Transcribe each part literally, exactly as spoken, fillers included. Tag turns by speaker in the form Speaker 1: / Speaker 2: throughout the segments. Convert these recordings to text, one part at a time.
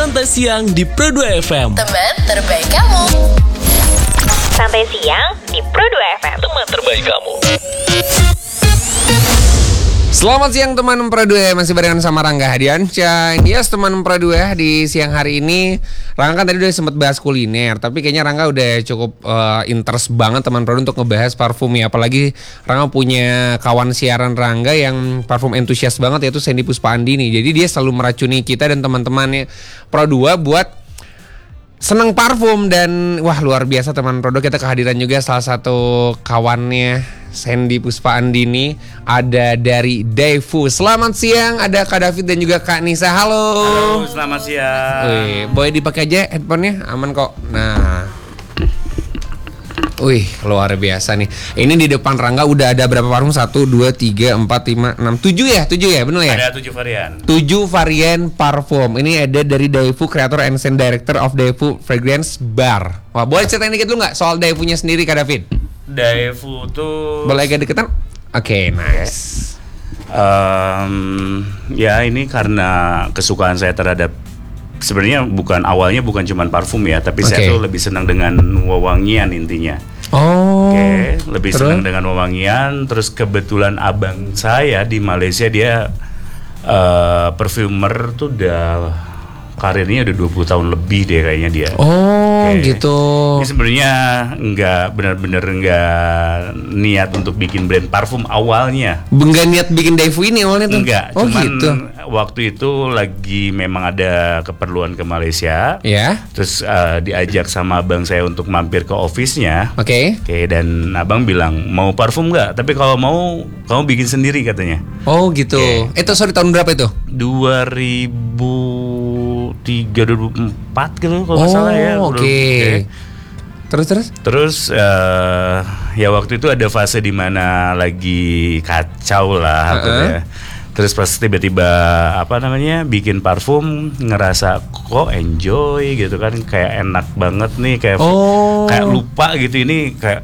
Speaker 1: Santai Siang di Pro dua F M.
Speaker 2: Teman terbaik kamu.
Speaker 3: Santai Siang di Pro dua F M.
Speaker 1: Teman terbaik kamu.
Speaker 4: Selamat siang teman Pro dua, masih barengan sama Rangga Hadiansyah. Yes teman Pro dua, di siang hari ini Rangga kan tadi udah sempat bahas kuliner, tapi kayaknya Rangga udah cukup uh, interest banget teman Pro dua untuk ngebahas parfum ya. Apalagi Rangga punya kawan siaran Rangga yang parfum entusias banget, yaitu Sandy Puspaandini. Jadi dia selalu meracuni kita dan teman-temannya Pro dua buat seneng parfum. Dan wah luar biasa teman Pro dua, kita kehadiran juga salah satu kawannya Sandy Puspaandini, ada dari Daewoo. Selamat siang, ada Kak David dan juga Kak Nisa. Halo.
Speaker 5: Halo, selamat siang.
Speaker 4: Wih, boleh dipakai aja headphone-nya, aman kok. Nah, wih, luar biasa nih. Ini di depan Rangga udah ada berapa parfum? Satu, dua, tiga, empat, lima, enam, tujuh ya? Tujuh ya, bener ya?
Speaker 5: Ada tujuh varian.
Speaker 4: Tujuh varian parfum. Ini ada dari Daewoo, Creator and Scent Director of Daewoo Fragrance Bar. Wah, boleh ceritain dikit lu nggak soal Daewoo-nya sendiri, Kak David?
Speaker 5: Daewoo tuh
Speaker 4: Boleh agak deketan? Oke, okay, nice.
Speaker 5: um, Ya ini karena kesukaan saya terhadap, sebenarnya bukan awalnya bukan cuma parfum ya, tapi
Speaker 4: okay.
Speaker 5: saya tuh lebih senang dengan wewangian intinya.
Speaker 4: Oh,
Speaker 5: Oke, okay, lebih
Speaker 4: terus?
Speaker 5: senang dengan wewangian. Terus kebetulan abang saya di Malaysia, dia uh, perfumer tuh udah karirnya udah dua puluh tahun lebih deh kayaknya dia.
Speaker 4: Oh, okay. Gitu.
Speaker 5: Ini sebenarnya nggak benar-benar nggak niat untuk bikin brand parfum awalnya.
Speaker 4: Nggak niat bikin Daewoo ini awalnya tuh?
Speaker 5: Enggak,
Speaker 4: oh,
Speaker 5: cuman
Speaker 4: gitu.
Speaker 5: Waktu itu lagi memang ada keperluan ke Malaysia.
Speaker 4: Ya. Yeah.
Speaker 5: Terus uh, diajak sama abang saya untuk mampir ke office-nya.
Speaker 4: Oke.
Speaker 5: Okay. Oke, okay, dan abang bilang, mau parfum nggak? Tapi kalau mau, kamu bikin sendiri katanya.
Speaker 4: Oh gitu. Okay. Itu sorry tahun berapa itu?
Speaker 5: dua ribu tiga, dua ribu empat gitu kalau nggak
Speaker 4: oh,
Speaker 5: salah ya.
Speaker 4: Oke. Okay. Okay. Terus terus?
Speaker 5: Terus uh, ya waktu itu ada fase di mana lagi kacau lah aku uh-uh. ya. Terus pas tiba-tiba apa namanya bikin parfum, ngerasa kok enjoy gitu kan, kayak enak banget nih, kayak
Speaker 4: oh.
Speaker 5: kayak lupa gitu, ini kayak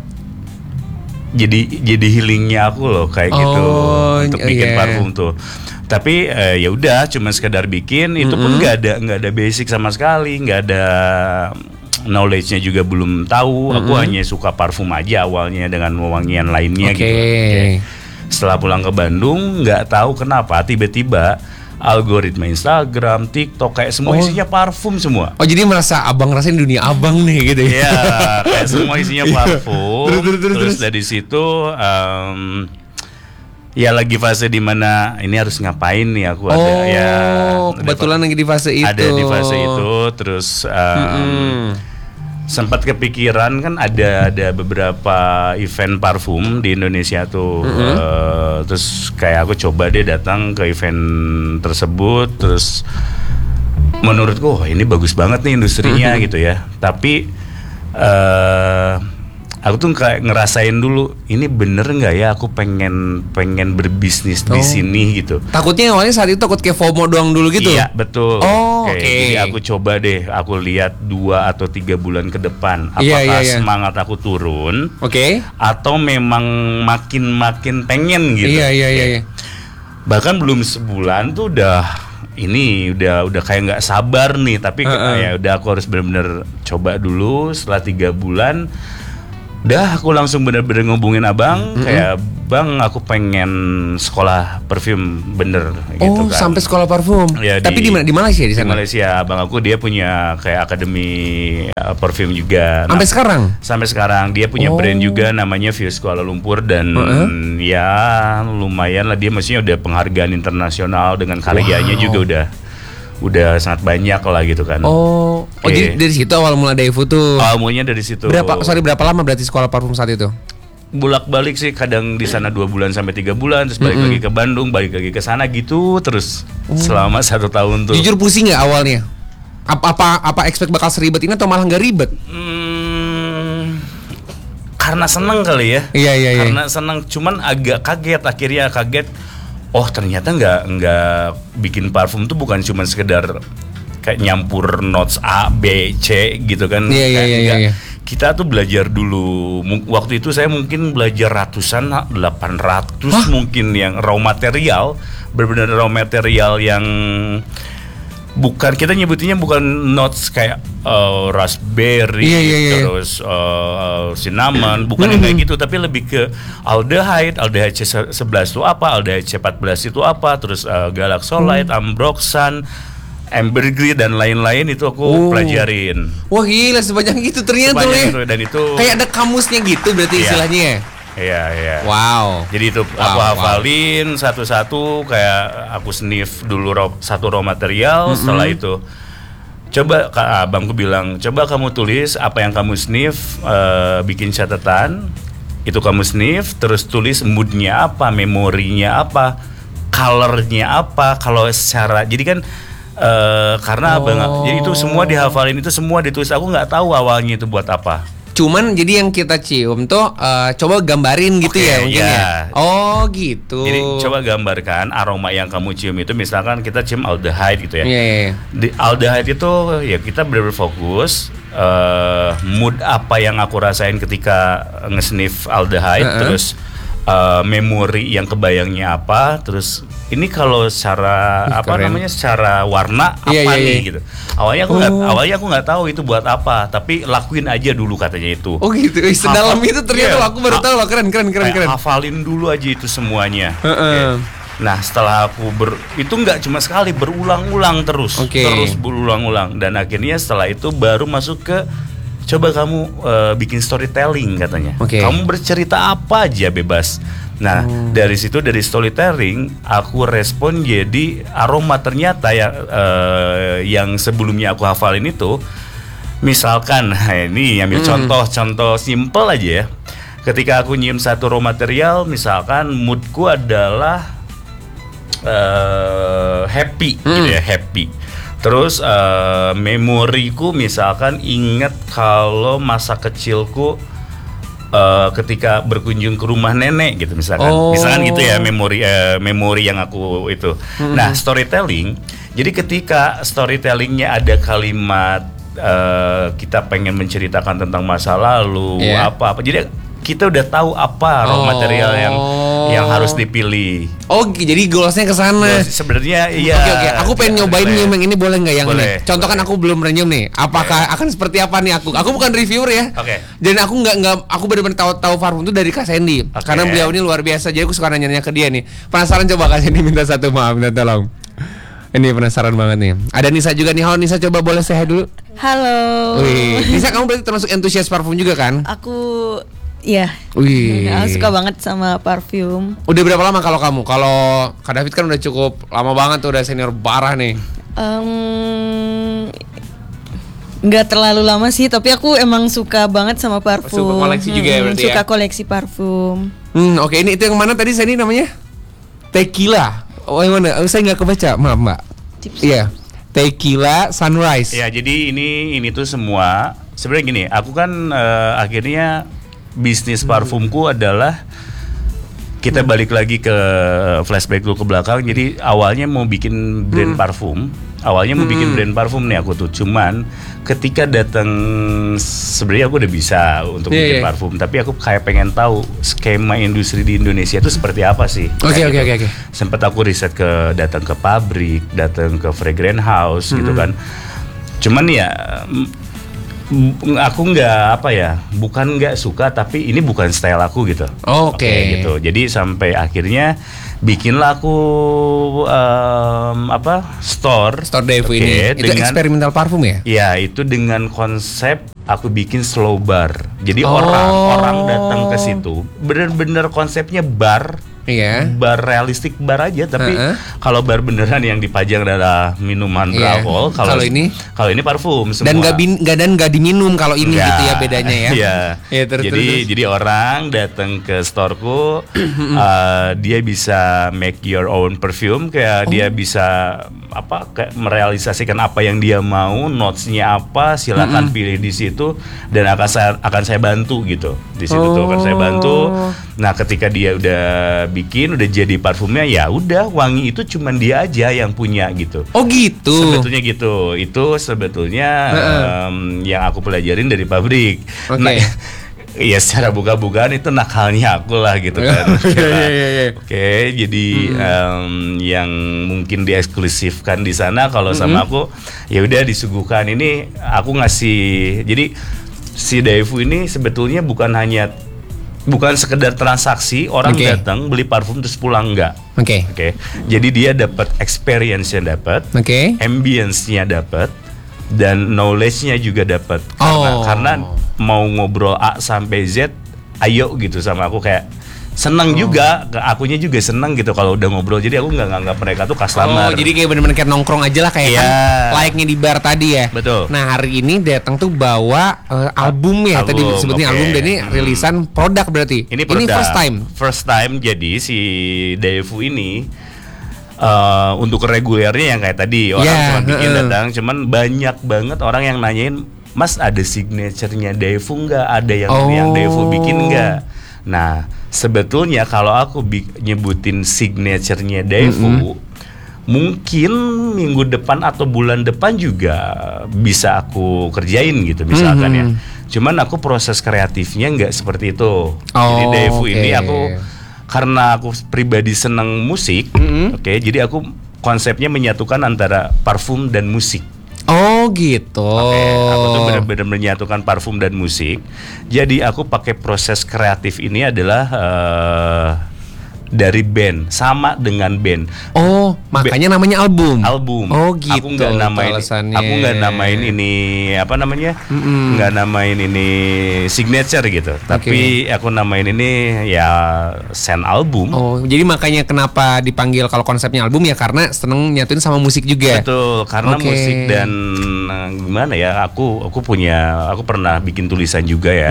Speaker 5: jadi jadi healingnya aku loh kayak oh, gitu untuk bikin yeah. parfum tuh. Tapi eh, ya udah cuma sekedar bikin, itu mm-hmm. pun nggak ada nggak ada basic sama sekali, nggak ada knowledge-nya juga belum tahu. Mm-hmm. Aku hanya suka parfum aja awalnya dengan wewangian lainnya
Speaker 4: okay.
Speaker 5: gitu. Okay. Setelah pulang ke Bandung, nggak tahu kenapa tiba-tiba algoritma Instagram, TikTok kayak semua oh. isinya parfum semua.
Speaker 4: Oh jadi merasa abang rasain dunia abang nih gitu ya?
Speaker 5: Iya, kayak semua isinya parfum. terus, terus, terus, terus dari situ. Um, Ya lagi fase di mana ini harus ngapain nih aku ada
Speaker 4: oh,
Speaker 5: ya
Speaker 4: kebetulan lagi di fase itu.
Speaker 5: Ada di fase itu terus um, hmm. sempat kepikiran kan ada ada beberapa event parfum di Indonesia tuh. Hmm. Uh, terus kayak aku coba deh datang ke event tersebut, terus menurutku oh, ini bagus banget nih industrinya hmm. gitu ya. Tapi uh, aku tuh kayak ngerasain dulu, ini bener nggak ya aku pengen pengen berbisnis oh. di sini gitu.
Speaker 4: Takutnya awalnya saat itu takut kayak FOMO doang dulu gitu.
Speaker 5: Iya betul.
Speaker 4: Oh, oke.
Speaker 5: Okay. Jadi aku coba deh, aku lihat dua atau tiga bulan ke depan, apakah
Speaker 4: yeah, yeah, yeah.
Speaker 5: semangat aku turun,
Speaker 4: oke, okay.
Speaker 5: atau memang makin makin pengen gitu.
Speaker 4: Iya iya iya.
Speaker 5: Bahkan belum sebulan tuh udah ini udah udah kayak nggak sabar nih, tapi uh-uh. ya udah aku harus benar-benar coba dulu. Setelah tiga bulan. Udah aku langsung bener-bener ngubungin abang, mm-hmm. kayak bang aku pengen sekolah parfum bener gitu
Speaker 4: oh,
Speaker 5: kan. Oh
Speaker 4: sampai sekolah parfum. Ya, tapi di mana? Di Malaysia di sana?
Speaker 5: Di Malaysia, abang aku dia punya kayak akademi uh, parfum juga.
Speaker 4: Sampai nah, sekarang? Sampai
Speaker 5: sekarang dia punya oh. brand juga namanya Fuse Kuala Lumpur dan uh-huh. ya lumayan lah, dia maksudnya udah penghargaan internasional dengan karyanya wow. juga udah. Udah sangat banyak lah gitu kan.
Speaker 4: Oh, okay. oh jadi dari situ awal mula Daewoo tuh.
Speaker 5: Awal mulanya dari situ.
Speaker 4: Berapa sorry berapa lama berarti sekolah parfum saat itu?
Speaker 5: Bolak-balik sih, kadang di sana dua bulan sampai tiga bulan, terus balik mm-hmm. lagi ke Bandung, balik lagi ke sana gitu terus mm. selama satu tahun tuh.
Speaker 4: Jujur pusing nggak awalnya? Apa apa apa expect bakal seribet ini atau malah nggak ribet?
Speaker 5: Hmm, karena seneng kali ya.
Speaker 4: Iya iya iya.
Speaker 5: Karena seneng, cuman agak kaget akhirnya kaget. Oh ternyata nggak nggak bikin parfum tuh bukan cuma sekedar kayak nyampur notes A, B, C gitu kan.
Speaker 4: Iya iya iya, iya.
Speaker 5: Kita tuh belajar dulu. Waktu itu saya mungkin belajar ratusan, delapan ratus Hah? mungkin yang raw material, benar-benar raw material yang bukan, kita nyebutinnya bukan notes kayak uh, raspberry,
Speaker 4: Iya, iya, iya.
Speaker 5: terus uh, cinnamon, bukan yang kayak gitu, tapi lebih ke aldehyde, aldehyde C sebelas itu apa, aldehyde C empat belas itu apa, terus uh, galaxolide, ambroxan, ambergris dan lain-lain itu aku
Speaker 4: Oh.
Speaker 5: pelajarin.
Speaker 4: Wah gila sebanyak itu ternyata
Speaker 5: Sebanyak
Speaker 4: Le.
Speaker 5: itu, dan itu
Speaker 4: Kayak ada kamusnya gitu berarti
Speaker 5: Iya.
Speaker 4: istilahnya ya?
Speaker 5: Iya, iya.
Speaker 4: Wow.
Speaker 5: Jadi itu
Speaker 4: Wow,
Speaker 5: aku
Speaker 4: wow.
Speaker 5: hafalin satu-satu, kayak aku sniff dulu raw, satu raw material. Mm-hmm. Setelah itu coba Kak abangku bilang, coba kamu tulis apa yang kamu sniff, uh, bikin catatan. Itu kamu sniff, terus tulis moodnya apa, memorinya apa, colornya apa. Kalau secara, jadi kan uh, karena
Speaker 4: Oh.
Speaker 5: abang, jadi itu semua dihafalin, itu semua ditulis. Aku nggak tahu awalnya itu buat apa.
Speaker 4: Cuman jadi yang kita cium tuh uh, coba gambarin gitu
Speaker 5: Oke,
Speaker 4: ya mungkin
Speaker 5: ya.
Speaker 4: ya. Oh gitu.
Speaker 5: Jadi coba gambarkan aroma yang kamu cium itu, misalkan kita cium aldehyde gitu ya.
Speaker 4: Iya, iya, iya.
Speaker 5: Di aldehyde itu ya kita benar-benar fokus uh, mood apa yang aku rasain ketika nge-sniff aldehyde,
Speaker 4: Uh-uh.
Speaker 5: terus uh, memori yang kebayangnya apa, terus ini kalau secara
Speaker 4: Ih,
Speaker 5: apa
Speaker 4: keren.
Speaker 5: namanya, secara warna apa
Speaker 4: Iya, iya,
Speaker 5: nih
Speaker 4: iya.
Speaker 5: gitu. Awalnya aku nggak
Speaker 4: Oh.
Speaker 5: awalnya aku nggak tahu itu buat apa, tapi lakuin aja dulu katanya itu.
Speaker 4: Oh gitu. Ih, sedalam
Speaker 5: Hafal-
Speaker 4: itu ternyata
Speaker 5: iya.
Speaker 4: aku baru
Speaker 5: Ha-
Speaker 4: tahu. Wah, keren keren keren
Speaker 5: Kayak
Speaker 4: keren.
Speaker 5: hafalin dulu aja itu semuanya.
Speaker 4: Heeh.
Speaker 5: Oke. Nah setelah aku ber itu nggak cuma sekali, berulang-ulang terus,
Speaker 4: Oke.
Speaker 5: terus berulang-ulang, dan akhirnya setelah itu baru masuk ke coba kamu uh, bikin storytelling katanya.
Speaker 4: Oke.
Speaker 5: Kamu bercerita apa aja bebas. Nah dari situ, dari storytelling aku respon jadi aroma. Ternyata yang uh, yang sebelumnya aku hafalin itu, misalkan ini ambil contoh-contoh simple aja ya. Ketika aku nyium satu raw material, misalkan moodku adalah uh, happy gitu ya, happy. Terus uh, memoriku misalkan inget kalau masa kecilku uh, ketika berkunjung ke rumah nenek gitu misalkan.
Speaker 4: Oh.
Speaker 5: Misalkan gitu ya, memori uh, memori yang aku itu. Nah, storytelling. Jadi ketika storytellingnya ada kalimat uh, kita pengen menceritakan tentang masa lalu,
Speaker 4: Iya.
Speaker 5: apa-apa. Jadi kita udah tahu apa raw
Speaker 4: Oh.
Speaker 5: material yang yang harus dipilih.
Speaker 4: Oh g- jadi goalsnya ke sana.
Speaker 5: Goals- Sebenarnya iya.
Speaker 4: Oke oke, aku pengen
Speaker 5: Iya,
Speaker 4: nyobain
Speaker 5: boleh.
Speaker 4: nyium yang ini, boleh nggak yang
Speaker 5: Boleh,
Speaker 4: ini? Contoh kan
Speaker 5: boleh.
Speaker 4: aku belum pernah nyium nih. Apakah akan seperti apa nih aku? Aku bukan reviewer ya.
Speaker 5: Oke.
Speaker 4: Dan aku nggak nggak aku benar-benar tahu tahu parfum itu dari Kak Sandy.
Speaker 5: Oke.
Speaker 4: Karena beliau ini luar biasa. Jadi aku suka nanya-nanya ke dia nih. Penasaran, coba Kak Sandy minta satu, maaf minta tolong. Ini penasaran banget nih. Ada Nisa juga nih. Halo Nisa, coba boleh say hi dulu.
Speaker 2: Halo.
Speaker 4: Wih, Nisa kamu berarti termasuk antusias parfum juga kan?
Speaker 2: Aku ya.
Speaker 4: Wih.
Speaker 2: Aku suka banget sama parfum.
Speaker 4: Udah berapa lama kalau kamu? Kalau Kak David kan udah cukup lama banget tuh, udah senior parah nih.
Speaker 2: Em, nggak terlalu lama sih, tapi aku emang suka banget sama parfum.
Speaker 4: Suka koleksi juga ya berarti
Speaker 2: Suka
Speaker 4: ya?
Speaker 2: koleksi parfum.
Speaker 4: Hmm, oke, ini itu yang mana tadi Sandy namanya? Tequila. Oh, yang mana? Oh, saya nggak kebaca, maaf Mbak.
Speaker 2: Tips.
Speaker 4: Iya. Tequila Sunrise.
Speaker 5: Ya, jadi ini ini tuh semua sebenarnya gini. Aku kan eh, akhirnya bisnis parfumku adalah kita balik lagi ke flashback dulu ke belakang. Jadi awalnya mau bikin brand parfum. Awalnya mau bikin brand parfum nih aku tuh. Cuman ketika datang, sebenarnya aku udah bisa untuk
Speaker 4: Iya,
Speaker 5: bikin
Speaker 4: iya.
Speaker 5: parfum, tapi aku kayak pengen tahu skema industri di Indonesia itu seperti apa sih.
Speaker 4: Oke,
Speaker 5: Kayak
Speaker 4: oke,
Speaker 5: gitu.
Speaker 4: oke, oke.
Speaker 5: Sempet aku riset ke datang ke pabrik, datang ke fragrance house gitu
Speaker 4: Hmm.
Speaker 5: kan. Cuman ya mm, mm, aku nggak apa ya, bukan nggak suka, tapi ini bukan style aku gitu.
Speaker 4: Oke.
Speaker 5: gitu. Jadi sampai akhirnya bikinlah aku em, apa store
Speaker 4: Store Devo
Speaker 5: Oke,
Speaker 4: ini. Itu
Speaker 5: dengan-
Speaker 4: eksperimental parfum ya?
Speaker 5: Ya, itu dengan konsep aku bikin slow bar. Jadi
Speaker 4: Oh.
Speaker 5: orang orang datang ke situ bener-bener konsepnya bar.
Speaker 4: Iya.
Speaker 5: Bar realistik, bar aja, tapi
Speaker 4: Heeh.
Speaker 5: kalau bar beneran yang dipajang adalah minuman
Speaker 4: Iya.
Speaker 5: beralkohol.
Speaker 4: Kalau ini?
Speaker 5: kalau ini parfum semua.
Speaker 4: Dan nggak bin, nggak dan nggak diminum kalau ini
Speaker 5: Enggak.
Speaker 4: gitu ya bedanya ya.
Speaker 5: Iya.
Speaker 4: Iya, terus,
Speaker 5: jadi
Speaker 4: terus, terus.
Speaker 5: jadi orang datang ke storeku, uh, dia bisa make your own perfume, kayak
Speaker 4: Oh.
Speaker 5: dia bisa apa kayak merealisasikan apa yang dia mau, notes-nya apa, silakan pilih di situ, dan akan saya akan saya bantu gitu. Di situ tuh akan saya bantu.
Speaker 4: Oh.
Speaker 5: Nah, ketika dia udah bikin, udah jadi parfumnya, ya udah wangi itu cuman dia aja yang punya gitu.
Speaker 4: Oh gitu.
Speaker 5: Sebetulnya gitu. Itu sebetulnya
Speaker 4: Heeh.
Speaker 5: em, yang aku pelajarin dari pabrik.
Speaker 4: Oke.
Speaker 5: Nah, ya secara buka-bukaan itu nakalnya aku lah gitu kan.
Speaker 4: Iya, iya, iya, iya.
Speaker 5: Oke, jadi em, yang mungkin dieksklusifkan di sana kalau sama aku ya udah disuguhkan ini aku ngasih. Jadi si Daewoo ini sebetulnya bukan hanya bukan sekedar transaksi orang
Speaker 4: Oke.
Speaker 5: datang beli parfum terus pulang enggak.
Speaker 4: Oke.
Speaker 5: Oke. Jadi dia dapat experience-nya dapat,
Speaker 4: Oke.
Speaker 5: ambience-nya dapat dan knowledge-nya juga dapat. Karena
Speaker 4: Oh.
Speaker 5: karena mau ngobrol A sampai Z, ayo gitu sama aku kayak seneng juga, ke akunya juga seneng gitu kalau udah ngobrol. Jadi aku nggak nganggap mereka tuh
Speaker 4: Oh,
Speaker 5: customer.
Speaker 4: jadi kayak bener-bener kayak nongkrong aja lah kayak
Speaker 5: Iya.
Speaker 4: kan layaknya di bar tadi ya.
Speaker 5: Betul.
Speaker 4: Nah hari ini datang tuh bawa eh, album ya tadi
Speaker 5: Album,
Speaker 4: sebutnya
Speaker 5: oke.
Speaker 4: album dan ini
Speaker 5: Hmm.
Speaker 4: rilisan produk berarti.
Speaker 5: Ini, produk.
Speaker 4: first time.
Speaker 5: First time jadi si Daewoo ini eh, untuk regulernya yang kayak tadi orang
Speaker 4: Yeah,
Speaker 5: cuma bikin
Speaker 4: heeh.
Speaker 5: datang, cuman banyak banget orang yang nanyain, Mas ada signaturenya Daewoo nggak? Ada yang
Speaker 4: Oh.
Speaker 5: yang Daewoo bikin nggak? Nah sebetulnya kalau aku bi- nyebutin signaturenya Daewoo, mungkin minggu depan atau bulan depan juga bisa aku kerjain gitu misalkan ya. Cuman aku proses kreatifnya nggak seperti itu. Jadi
Speaker 4: Oh,
Speaker 5: Daewoo
Speaker 4: oke.
Speaker 5: ini aku karena aku pribadi seneng musik, oke. Jadi aku konsepnya menyatukan antara parfum dan musik.
Speaker 4: Oh gitu.
Speaker 5: Oke, aku tuh benar-benar menyatukan parfum dan musik. Jadi aku pakai proses kreatif ini adalah eh, dari band, sama dengan band.
Speaker 4: Oh, makanya namanya album.
Speaker 5: Album.
Speaker 4: Oh gitu.
Speaker 5: Aku nggak namain,
Speaker 4: alasannya.
Speaker 5: aku nggak namain ini apa namanya, nggak namain ini signature gitu. Tapi aku namain ini ya Sen album.
Speaker 4: Oh, jadi makanya kenapa dipanggil kalau konsepnya album ya karena seneng nyatuin sama musik juga.
Speaker 5: Betul, karena
Speaker 4: Oke.
Speaker 5: musik dan eh, gimana ya? Aku aku punya, aku pernah bikin tulisan juga ya.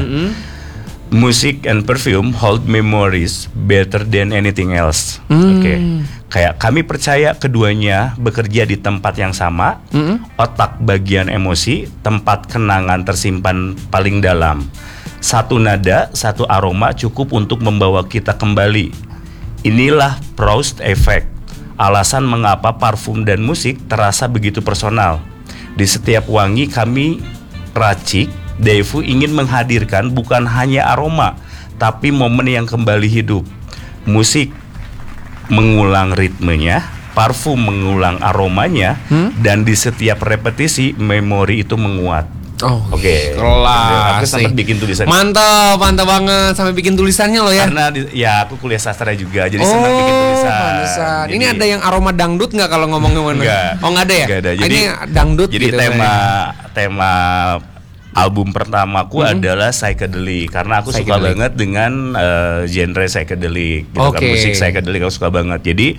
Speaker 5: Music and perfume hold memories better than anything else. Oke, kayak kami percaya keduanya bekerja di tempat yang sama. Otak bagian emosi, tempat kenangan tersimpan paling dalam. Satu nada, satu aroma cukup untuk membawa kita kembali. Inilah Proust Effect. Alasan mengapa parfum dan musik terasa begitu personal. Di setiap wangi kami racik, Daewoo ingin menghadirkan bukan hanya aroma, tapi momen yang kembali hidup. Musik mengulang ritmenya, parfum mengulang aromanya, dan di setiap repetisi memori itu menguat.
Speaker 4: Oh,
Speaker 5: Oke.
Speaker 4: kelas
Speaker 5: Aku sempat
Speaker 4: nih.
Speaker 5: bikin tulisan.
Speaker 4: Mantap, mantap banget sampai bikin tulisannya loh ya.
Speaker 5: Karena di- ya aku kuliah sastra juga, jadi
Speaker 4: Oh,
Speaker 5: senang bikin tulisan.
Speaker 4: pantesan. Ini
Speaker 5: Jadi-
Speaker 4: ada yang aroma dangdut nggak kalau ngomong ngomong?
Speaker 5: Enggak.
Speaker 4: Oh nggak ada ya?
Speaker 5: Enggak ada.
Speaker 4: Ah,
Speaker 5: Jadi
Speaker 4: ini dangdut.
Speaker 5: Jadi
Speaker 4: gitu
Speaker 5: tema
Speaker 4: kayaknya.
Speaker 5: tema album pertamaku adalah psychedelic karena aku suka
Speaker 4: Psychedelic.
Speaker 5: banget dengan eh, genre psychedelic gitu kan,
Speaker 4: Oke.
Speaker 5: musik psychedelic aku suka banget. Jadi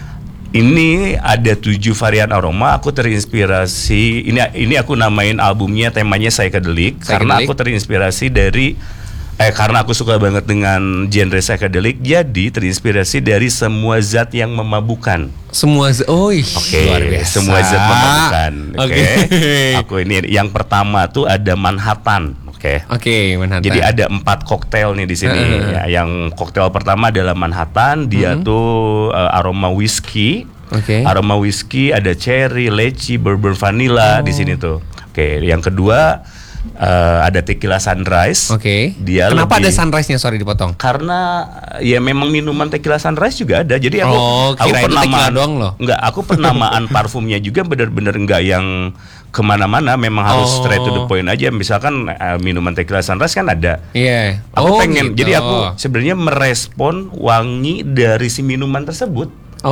Speaker 5: ini ada tujuh varian aroma. Aku terinspirasi. Ini ini aku namain albumnya temanya psychedelic, karena
Speaker 4: Psychedelic.
Speaker 5: aku terinspirasi dari eh karena aku suka banget dengan genre psychedelic. Jadi terinspirasi dari semua zat yang memabukkan.
Speaker 4: Semua z- oh ih,
Speaker 5: Oke,
Speaker 4: luar biasa.
Speaker 5: semua zat memabukkan. Oke.
Speaker 4: Oke.
Speaker 5: Aku ini yang pertama tuh ada Manhattan. Oke.
Speaker 4: Oke, Manhattan.
Speaker 5: Jadi ada empat koktail nih di sini.
Speaker 4: Heeh.
Speaker 5: Ya, yang koktail pertama adalah Manhattan. Dia tuh uh, aroma whisky.
Speaker 4: Oke.
Speaker 5: Aroma whisky ada cherry, leci, bourbon vanilla di sini tuh. Oke. Yang kedua uh, ada tequila sunrise.
Speaker 4: Oke.
Speaker 5: Dia
Speaker 4: Kenapa
Speaker 5: lebih-
Speaker 4: ada sunrise-nya? Sorry dipotong.
Speaker 5: Karena ya memang minuman tequila sunrise juga ada. Jadi aku
Speaker 4: Oh,
Speaker 5: aku
Speaker 4: kirain itu tequila
Speaker 5: penamaan
Speaker 4: doang loh.
Speaker 5: Enggak, aku penamaan parfumnya juga bener-bener enggak yang kemana-mana. Memang harus
Speaker 4: Oh.
Speaker 5: straight to the point aja. Misalkan eh, minuman tequila sunrise kan ada.
Speaker 4: Iya.
Speaker 5: Aku
Speaker 4: Oh,
Speaker 5: pengen.
Speaker 4: gitu.
Speaker 5: Jadi aku sebenarnya merespon wangi dari si minuman tersebut.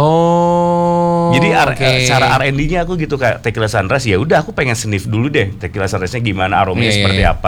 Speaker 4: Oh.
Speaker 5: Jadi R-
Speaker 4: oke.
Speaker 5: eh, cara R and D-nya aku gitu kayak tequila sunrise ya udah aku pengen sniff dulu deh tequila sunrise-nya gimana, aromanya
Speaker 4: Iya, iya,
Speaker 5: seperti
Speaker 4: iya.
Speaker 5: apa.